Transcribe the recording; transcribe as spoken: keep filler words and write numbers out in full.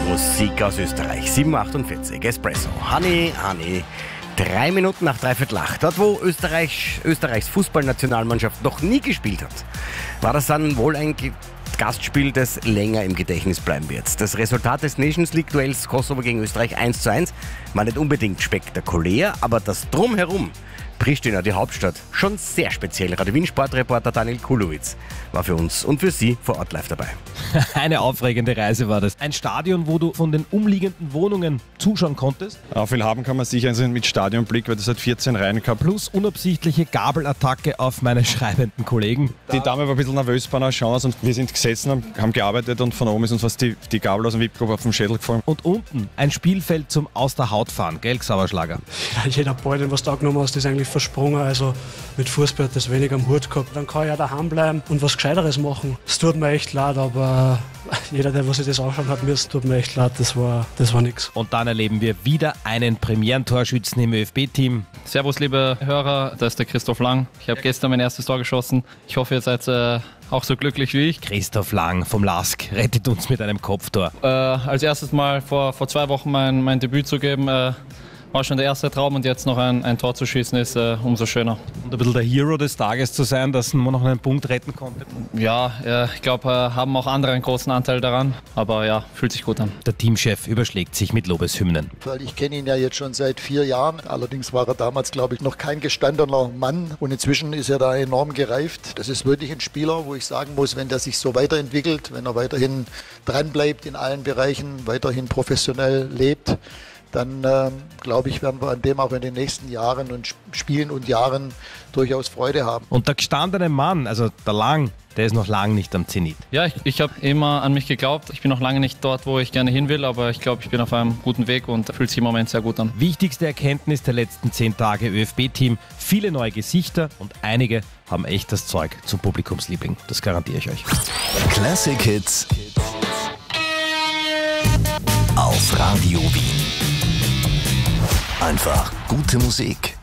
Musik aus Österreich, sieben Uhr achtundvierzig, Espresso, Honey, Honey. Drei Minuten nach dreiviertel acht, dort wo Österreich, Österreichs Fußballnationalmannschaft noch nie gespielt hat, war das dann wohl ein Ge- Gastspiel, das länger im Gedächtnis bleiben wird. Das Resultat des Nations League-Duells Kosovo gegen Österreich eins zu eins war nicht unbedingt spektakulär, aber das Drumherum, Pristina, die Hauptstadt, schon sehr speziell. Radio Wien Sportreporter Daniel Kulowitz war für uns und für Sie vor Ort live dabei. Eine aufregende Reise war das. Ein Stadion, wo du von den umliegenden Wohnungen zuschauen konntest. Auch viel haben kann man sicher also mit Stadionblick, weil das hat vierzehn Reihen gehabt. Plus unabsichtliche Gabelattacke auf meine schreibenden Kollegen. Die Dame war ein bisschen nervös bei einer Chance und wir sind gesessen, haben, haben gearbeitet und von oben ist uns fast die, die Gabel aus dem V I P-Club auf den Schädel gefallen. Und unten ein Spielfeld zum Aus der Haut fahren, gell, Sauerschlager? Ja, jeder Ball, den was du angenommen hast, ist eigentlich versprungen. Also mit Fußball hat das wenig am Hut gehabt. Dann kann ich ja daheim bleiben und was Gescheiteres machen. Es tut mir echt leid, aber jeder, der was sich das anschauen hat, mir es tut mir echt leid, das war, das war nix. Und dann erleben wir wieder einen Premierentorschützen im ÖFB-Team. Servus, liebe Hörer, das ist der Christoph Lang. Ich habe gestern mein erstes Tor geschossen. Ich hoffe, ihr seid äh, auch so glücklich wie ich. Christoph Lang vom LASK rettet uns mit einem Kopftor. Äh, als erstes Mal vor, vor zwei Wochen mein, mein Debüt zu geben, äh, war schon der erste Traum und jetzt noch ein, ein Tor zu schießen ist äh, umso schöner. Und ein bisschen der Hero des Tages zu sein, dass man noch einen Punkt retten konnte. Ja, äh, ich glaube, äh, haben auch andere einen großen Anteil daran, aber ja, fühlt sich gut an. Der Teamchef überschlägt sich mit Lobeshymnen. Weil ich kenne ihn ja jetzt schon seit vier Jahren. Allerdings war er damals, glaube ich, noch kein gestandener Mann. Und inzwischen ist er da enorm gereift. Das ist wirklich ein Spieler, wo ich sagen muss, wenn der sich so weiterentwickelt, wenn er weiterhin dranbleibt in allen Bereichen, weiterhin professionell lebt, dann äh, glaube ich, werden wir an dem auch in den nächsten Jahren und Spielen und Jahren durchaus Freude haben. Und der gestandene Mann, also der Lang, der ist noch lange nicht am Zenit. Ja, ich, ich habe immer an mich geglaubt. Ich bin noch lange nicht dort, wo ich gerne hin will, aber ich glaube, ich bin auf einem guten Weg und fühlt sich im Moment sehr gut an. Wichtigste Erkenntnis der letzten zehn Tage ÖFB-Team, viele neue Gesichter und einige haben echt das Zeug zum Publikumsliebling. Das garantiere ich euch. Classic Hits auf Radio Wien. Einfach gute Musik.